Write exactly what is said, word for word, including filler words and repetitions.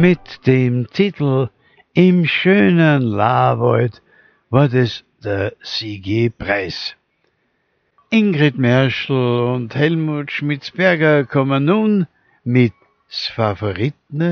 Mit dem Titel »Im schönen Laarwald« war das der Sigi-Preis. Ingrid Merschel und Helmut Schmitzberger kommen nun mit »S Favoriten